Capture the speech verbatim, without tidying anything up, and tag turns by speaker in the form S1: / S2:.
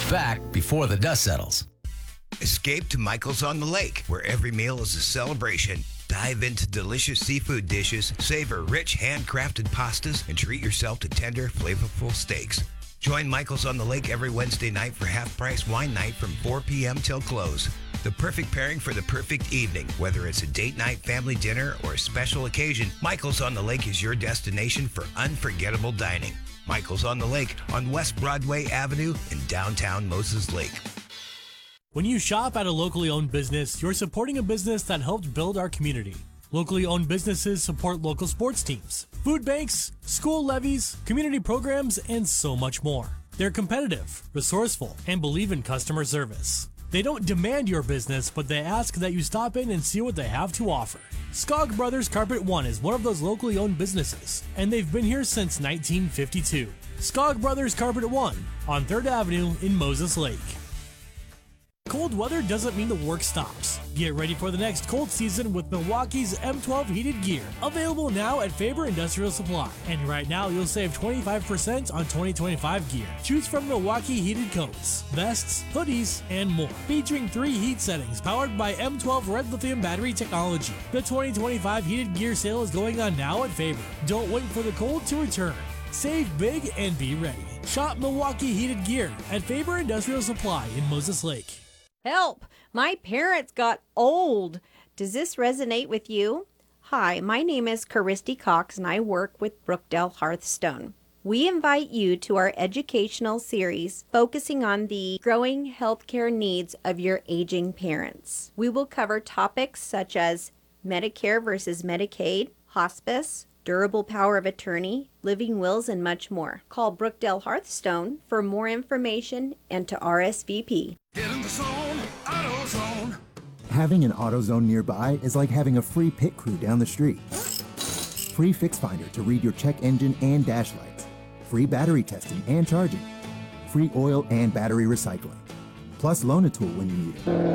S1: back before the dust settles.
S2: Escape to Michael's on the Lake, where every meal is a celebration. Dive into delicious seafood dishes, savor rich handcrafted pastas, and treat yourself to tender, flavorful steaks. Join Michael's on the Lake every Wednesday night for half-price wine night from four p.m. till close. The perfect pairing for the perfect evening. Whether it's a date night, family dinner, or a special occasion, Michael's on the Lake is your destination for unforgettable dining. Michael's on the Lake on West Broadway Avenue in downtown Moses Lake.
S3: When you shop at a locally owned business, you're supporting a business that helped build our community. Locally owned businesses support local sports teams, food banks, school levies, community programs, and so much more. They're competitive, resourceful, and believe in customer service. They don't demand your business, but they ask that you stop in and see what they have to offer. Skog Brothers Carpet One is one of those locally owned businesses, and they've been here since nineteen fifty-two. Skog Brothers Carpet One on third Avenue in Moses Lake. Cold weather doesn't mean the work stops. Get ready for the next cold season with Milwaukee's M twelve heated gear. Available now at Faber Industrial Supply. And right now you'll save twenty-five percent on twenty twenty-five gear. Choose from Milwaukee heated coats, vests, hoodies, and more. Featuring three heat settings powered by M twelve red lithium battery technology. The twenty twenty-five heated gear sale is going on now at Faber. Don't wait for the cold to return. Save big and be ready. Shop Milwaukee heated gear at Faber Industrial Supply in Moses Lake.
S4: Help! My parents got old. Does this resonate with you? Hi, my name is Caristy Cox and I work with Brookdale Hearthstone. We invite you to our educational series focusing on the growing healthcare needs of your aging parents. We will cover topics such as Medicare versus Medicaid, hospice, durable power of attorney, living wills, and much more. Call Brookdale Hearthstone for more information and to R S V P.
S5: Get in the zone, AutoZone.
S6: Having an AutoZone nearby is like having a free pit crew down the street. Free Fix Finder to read your check engine and dash lights. Free battery testing and charging. Free oil and battery recycling. Plus loan a tool when you need it.